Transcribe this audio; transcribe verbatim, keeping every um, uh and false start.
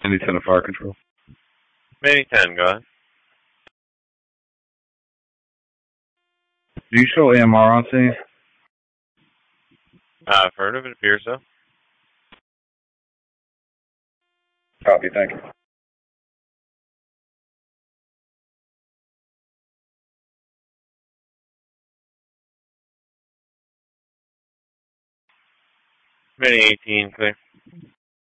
Any ten of fire control. Mini ten, go ahead. Do you show A M R on scene? Uh, I've heard of it, appears so. Copy, thank you. Mini eighteen, clear.